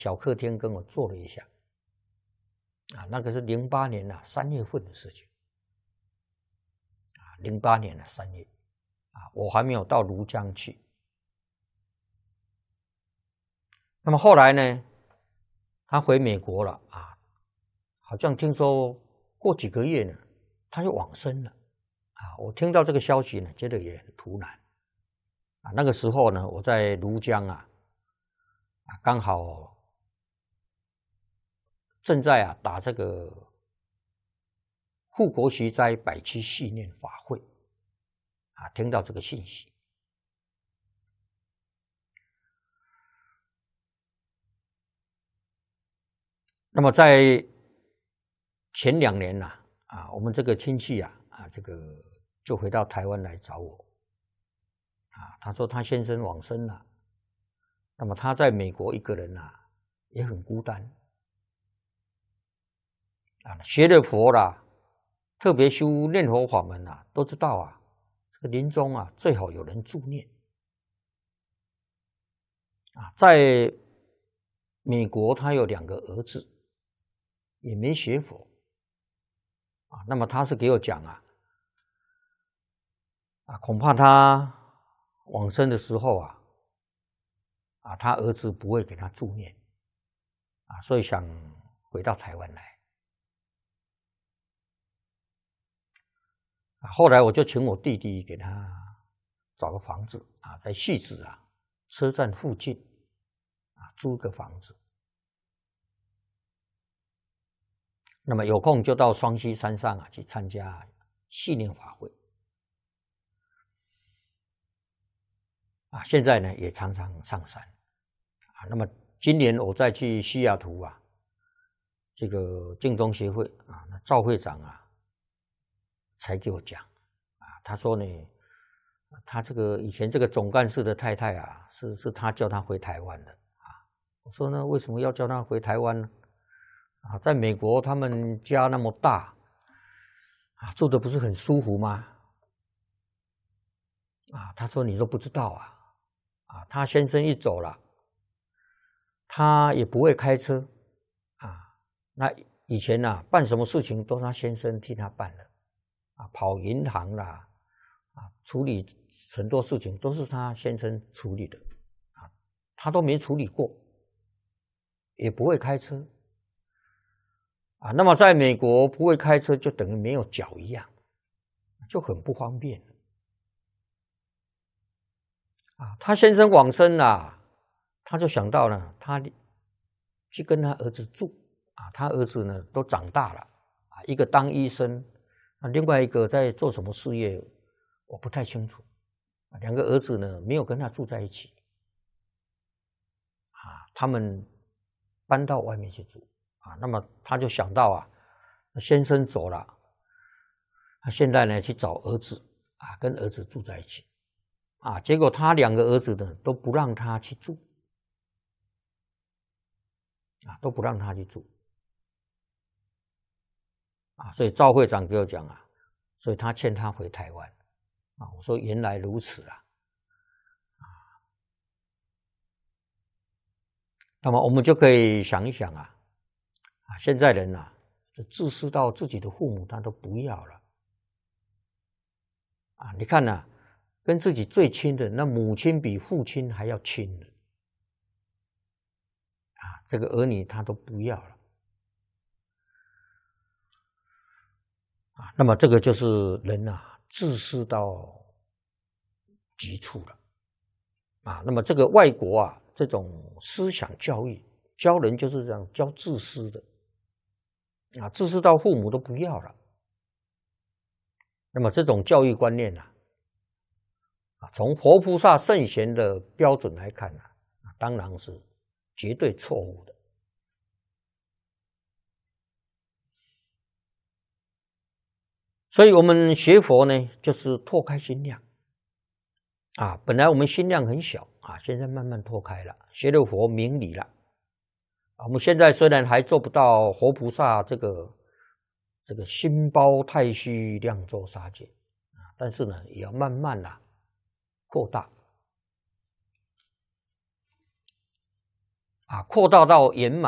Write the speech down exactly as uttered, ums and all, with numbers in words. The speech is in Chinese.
小客厅跟我坐了一下，啊，那个是零八年啊三月份的事情，啊，零八年的三月，啊，我还没有到庐江去。那么后来呢，他回美国了啊，好像听说过几个月呢，他就往生了，啊，我听到这个消息呢，觉得也很突然，啊，那个时候呢，我在庐江啊，啊，刚好正在啊打这个护国息灾百期纪念法会，啊，听到这个信息。那么在前两年呐、啊，啊，我们这个亲戚啊，啊，这个就回到台湾来找我，啊，他说他先生往生了，那么他在美国一个人啊，也很孤单，啊，学了佛啦，特别修念佛法门啊，都知道啊，这个临终啊，最好有人助念，啊，在美国他有两个儿子。也没学佛啊，那么他是给我讲啊，啊，恐怕他往生的时候啊，啊，他儿子不会给他助念，啊，所以想回到台湾来。啊，后来我就请我弟弟给他找个房子啊，在汐止啊车站附近啊租个房子。那么有空就到双溪山上啊去参加纪念法会，啊，现在呢也常常上山，啊，那么今年我再去西雅图啊，这个净宗协会啊，那赵会长啊才给我讲，啊，他说呢，他这个以前这个总干事的太太啊，是是他叫他回台湾的啊，我说呢为什么要叫他回台湾呢？啊，在美国他们家那么大，啊，住的不是很舒服吗？啊，他说你都不知道啊，啊，他先生一走了，他也不会开车，啊，那以前啊办什么事情都是他先生替他办的，啊，跑银行啦，啊，处理很多事情都是他先生处理的，啊，他都没处理过，也不会开车。啊，那么在美国不会开车就等于没有脚一样，就很不方便。啊，他先生往生了，他就想到了，他去跟他儿子住，啊，他儿子呢都长大了，啊，一个当医生，啊，另外一个在做什么事业，我不太清楚。啊，两个儿子呢没有跟他住在一起，啊，他们搬到外面去住。啊，那么他就想到啊，先生走了，他现在呢去找儿子啊，跟儿子住在一起，啊，结果他两个儿子呢都不让他去住，啊，都不让他去住，啊，所以赵会长给我讲啊，所以他劝他回台湾，啊，我说原来如此啊，啊，那么我们就可以想一想啊。啊，现在人啊，就自私到自己的父母他都不要了，啊，你看啊，跟自己最亲的那母亲比父亲还要亲的，啊，这个儿女他都不要了，啊，那么这个就是人啊，自私到极处了，啊，那么这个外国啊，这种思想教育教人就是这样教自私的。啊，自私到父母都不要了，那么这种教育观念啊，啊，从活菩萨圣贤的标准来看啊，当然是绝对错误的。所以我们学佛呢，就是拓开心量啊。本来我们心量很小啊，现在慢慢拓开了，学了佛明理了。我们现在虽然还做不到活菩萨这个这个心包太虚量作杀戒啊，但是呢，也要慢慢啊扩大。 啊，扩大到圆满